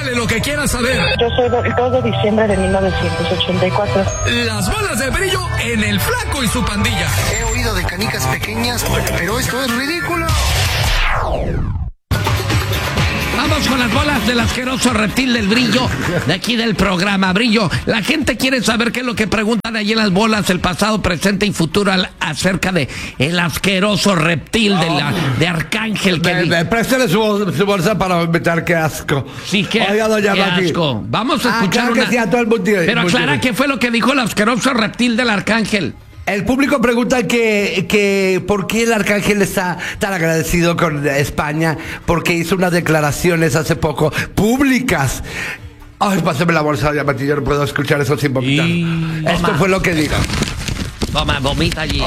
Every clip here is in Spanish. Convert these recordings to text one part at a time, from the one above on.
Pregúntale lo que quieras saber. Yo soy del 2 de diciembre de 1984. Las bolas de Brillo en El Flaco y su pandilla. He oído de canicas pequeñas, pero esto es ridículo. Vamos con las bolas del asqueroso reptil del Brillo, de aquí del programa Brillo. La gente quiere saber qué es lo que preguntan allí en las bolas, el pasado, presente y futuro acerca de el asqueroso reptil de Arcángel. Préstale su bolsa para vomitar, qué asco. Sí, qué Mati. asco. Vamos a escuchar claro que sí, a todo el mundo. Pero aclara qué fue lo que dijo el asqueroso reptil del Arcángel. El público pregunta que por qué el Arcángel está tan agradecido con España, porque hizo unas declaraciones hace poco públicas. Ay, pásame la bolsa, ya, Mati, yo no puedo escuchar eso sin vomitar. Esto fue lo que dijo. Toma, vomita allí.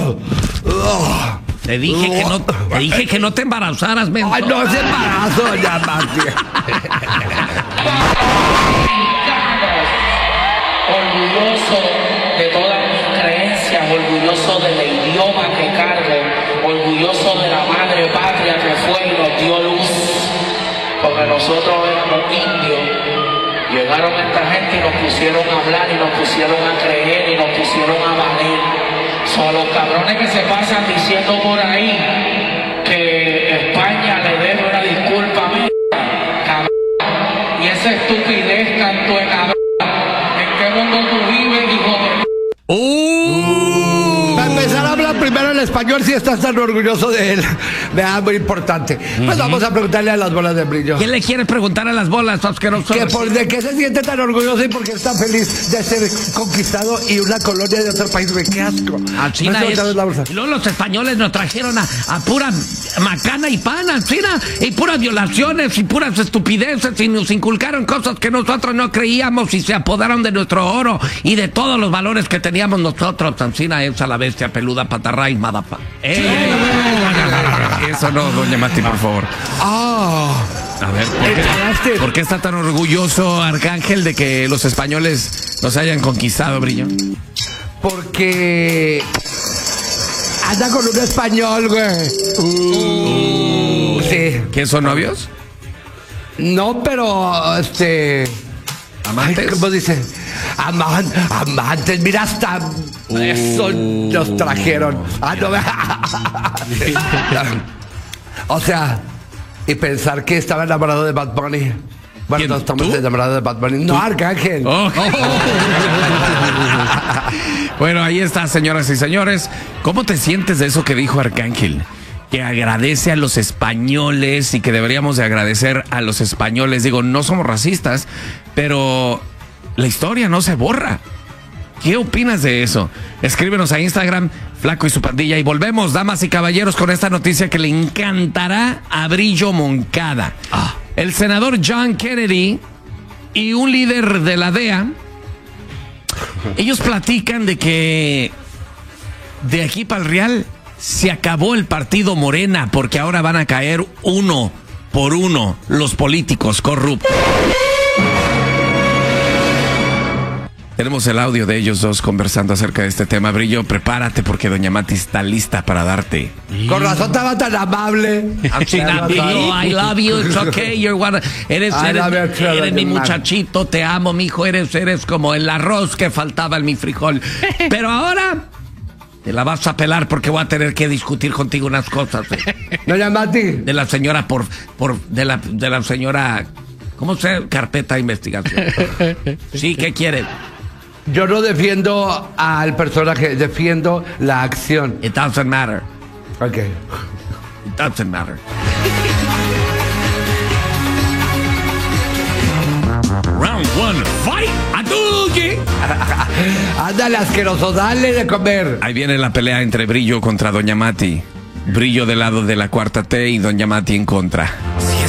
Te dije que no te embarazaras, menso. Ay, no es embarazo, ya, Mati. Orgulloso de todas mis creencias, orgulloso del idioma que cargo, orgulloso de la madre patria que fue y nos dio luz, porque nosotros éramos indios. Llegaron esta gente y nos pusieron a hablar y nos pusieron a creer y nos pusieron a valer. Son los cabrones que se pasan diciendo por ahí que España le debe una disculpa, cabrón. Y esa estupidez, canto de cabrón. ¿En qué mundo tú vives, hijo de... Para empezar a hablar primero en español si estás tan orgulloso de él. Muy importante. Pues vamos a preguntarle a las bolas de Brillo. ¿Qué le quieres preguntar a las bolas, asqueroso? ¿De qué se siente tan orgulloso y por qué está feliz de ser conquistado y una colonia de otro país? ¡Qué asco! China y luego los españoles nos trajeron a pura macana y pana, China, y puras violaciones y puras estupideces, y nos inculcaron cosas que nosotros no creíamos y se apodaron de nuestro oro y de todos los valores que teníamos nosotros. China es a la bestia peluda, patarray, madapa. Eso no, doña Mati, por favor. A ver, ¿por qué está tan orgulloso Arcángel de que los españoles nos hayan conquistado, Brillo? Porque anda con un español, güey. Sí. ¿Qué son novios? No, pero ¿Amantes? Ay, ¿cómo dice? Amantes, mira, hasta eso nos trajeron. O sea, y pensar que estaba enamorado de Bad Bunny. Bueno, ¿Quién? no estamos ¿Tú? enamorados de Bad Bunny. No, Arcángel. Bueno, ahí está, señoras y señores. ¿Cómo te sientes de eso que dijo Arcángel? Que agradece a los españoles y que deberíamos de agradecer a los españoles. Digo, no somos racistas, pero la historia no se borra. ¿Qué opinas de eso? Escríbenos a Instagram, Flaco y su pandilla, y volvemos, damas y caballeros, con esta noticia que le encantará a Brillo Moncada. El senador John Kennedy y un líder de la DEA, ellos platican de que de aquí para el Real se acabó el partido Morena, porque ahora van a caer uno por uno los políticos corruptos. Tenemos el audio de ellos dos conversando acerca de este tema. Brillo, prepárate porque doña Mati está lista para darte. Con razón estaba tan amable. I love you, it's okay, you're one. Eres mi muchachito, te amo, mijo, eres como el arroz que faltaba en mi frijol. Pero ahora te la vas a pelar porque voy a tener que discutir contigo unas cosas. Doña Mati. De la señora de la señora, ¿cómo se carpeta de investigación? Sí, ¿qué quiere? Yo no defiendo al personaje, defiendo la acción. It doesn't matter. Ok. It doesn't matter. Round one, fight. Hadouken. Ándale, asqueroso, dale de comer. Ahí viene la pelea entre Brillo contra doña Mati. Brillo del lado de la cuarta T y doña Mati en contra.